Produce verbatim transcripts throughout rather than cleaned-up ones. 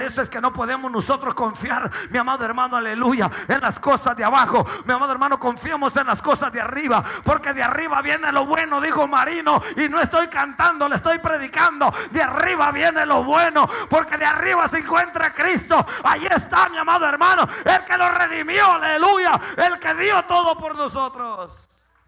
eso es que no podemos nosotros confiar, mi amado hermano, aleluya, en las cosas de abajo. Mi amado hermano, confiamos en las cosas de arriba, porque de arriba viene lo bueno, dijo Marino. Y no estoy cantando, le estoy predicando. De arriba viene lo bueno, porque de arriba se encuentra Cristo. Ahí está, mi amado hermano, el que lo redimió, aleluya, el que dio todo por nosotros.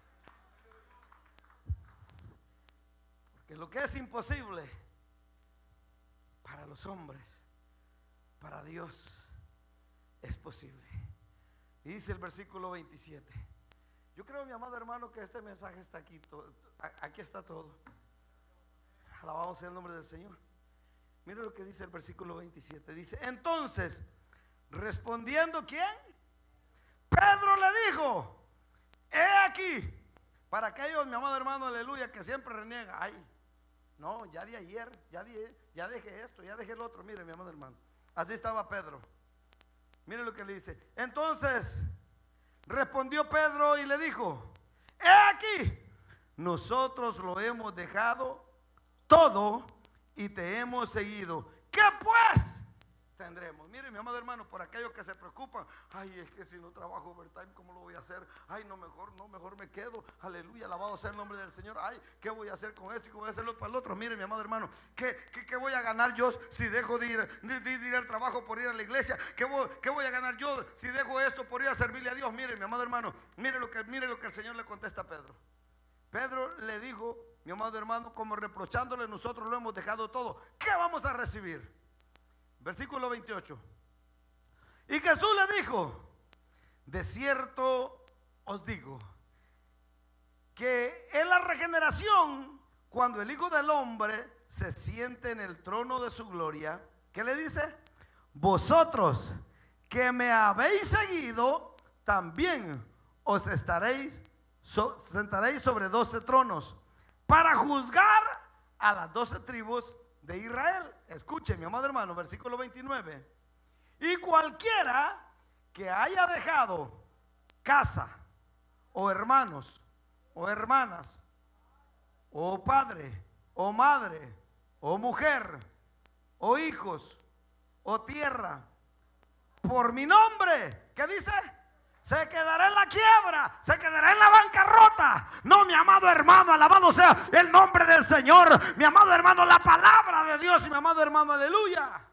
Porque lo que es imposible para los hombres, para Dios es posible. Y dice el versículo veintisiete. Yo creo, mi amado hermano, que este mensaje está aquí. Aquí está todo. Alabamos el nombre del Señor. Mire lo que dice el versículo veintisiete. Dice: entonces, respondiendo, ¿quién? Pedro le dijo: he aquí. Para aquellos, mi amado hermano, aleluya, que siempre reniega. Ay, no, ya de ayer, ya, de, ya dejé esto, ya dejé el otro. Mire, mi amado hermano, así estaba Pedro. Mire lo que le dice. Entonces respondió Pedro y le dijo: he aquí, nosotros lo hemos dejado todo y te hemos seguido. ¿Qué pues tendremos? Mire, mi amado hermano, por aquellos que se preocupan: ay, es que si no trabajo overtime, ¿cómo lo voy a hacer? Ay, no, mejor no, mejor me quedo. Aleluya, alabado sea el nombre del Señor. Ay, ¿qué voy a hacer con esto y cómo voy a hacerlo para el otro? Mire, mi amado hermano, ¿qué, qué, qué voy a ganar yo si dejo de ir, de, de ir al trabajo por ir a la iglesia? ¿Qué voy, ¿Qué voy a ganar yo si dejo esto por ir a servirle a Dios? Mire, mi amado hermano, mire lo que, mire lo que el Señor le contesta a Pedro. Pedro le dijo, mi amado hermano, como reprochándole: nosotros lo hemos dejado todo, ¿qué vamos a recibir? Versículo veintiocho. Y Jesús le dijo: de cierto os digo que en la regeneración, cuando el Hijo del Hombre se siente en el trono de su gloria, ¿qué le dice? Vosotros que me habéis seguido, también os estaréis so, sentaréis sobre doce tronos para juzgar a las doce tribus de Israel. Escuche, mi amado hermano, versículo veintinueve. Y cualquiera que haya dejado casa, o hermanos, o hermanas, o padre, o madre, o mujer, o hijos, o tierra, por mi nombre, ¿qué dice? Se quedará en la quiebra, se quedará en la bancarrota. No, mi amado hermano, alabado sea el nombre del Señor. Mi amado hermano, la palabra de Dios. Y mi amado hermano, aleluya.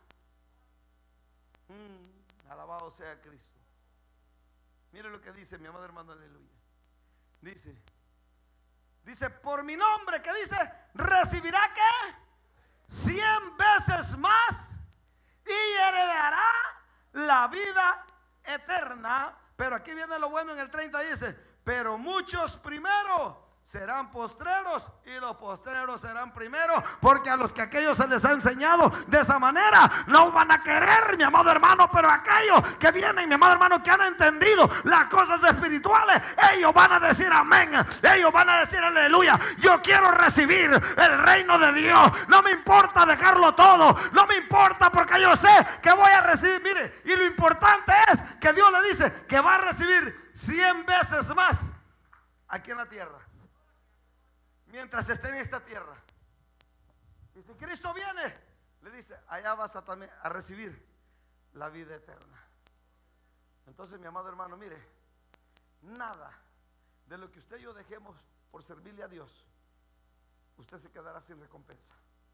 mm, Alabado sea Cristo. Mire lo que dice, mi amado hermano, aleluya. Dice, dice, por mi nombre, ¿qué dice? Recibirá ¿qué? Cien veces más y heredará la vida eterna. Pero aquí viene lo bueno en el treinta, dice: pero muchos primero serán postreros y los postreros serán primeros, porque a los que aquellos se les ha enseñado de esa manera no van a querer, mi amado hermano, pero aquellos que vienen, mi amado hermano, que han entendido las cosas espirituales, ellos van a decir amén, ellos van a decir aleluya. Yo quiero recibir el reino de Dios, no me importa dejarlo todo, no me importa, porque yo sé que voy a recibir. Mire, y lo importante es que Dios le dice que va a recibir cien veces más aquí en la tierra, mientras esté en esta tierra. Y si Cristo viene, le dice: allá vas a, también a recibir la vida eterna. Entonces, mi amado hermano, mire, nada de lo que usted y yo dejemos por servirle a Dios, usted se quedará sin recompensa.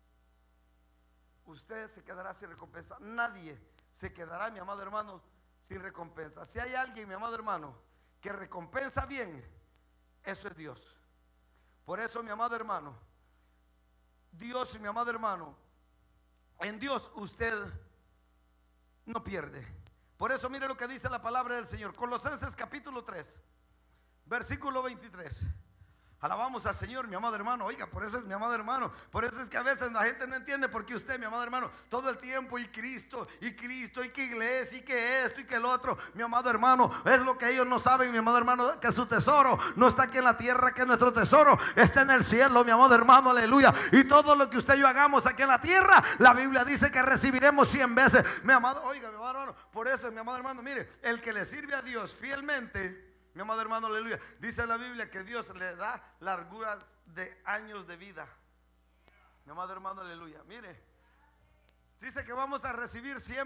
Usted se quedará sin recompensa. Nadie se quedará, mi amado hermano, sin recompensa. Si hay alguien, mi amado hermano, que recompensa bien, eso es Dios. Por eso, mi amado hermano, Dios y mi amado hermano, en Dios usted no pierde. Por eso mire lo que dice la palabra del Señor. Colosenses capítulo tres, versículo veintitrés. Alabamos al Señor, mi amado hermano. Oiga, por eso es, mi amado hermano, por eso es que a veces la gente no entiende por qué usted, mi amado hermano, todo el tiempo y Cristo, y Cristo, y que iglesia, y que esto, y que el otro. Mi amado hermano, es lo que ellos no saben, mi amado hermano, que su tesoro no está aquí en la tierra, que nuestro tesoro está en el cielo, mi amado hermano, aleluya. Y todo lo que usted y yo hagamos aquí en la tierra, la Biblia dice que recibiremos cien veces. Mi amado, oiga, mi amado hermano, por eso, mi amado hermano, mire, el que le sirve a Dios fielmente, mi amado hermano, aleluya, dice la Biblia que Dios le da larguras de años de vida. Mi amado hermano, aleluya, mire, dice que vamos a recibir cien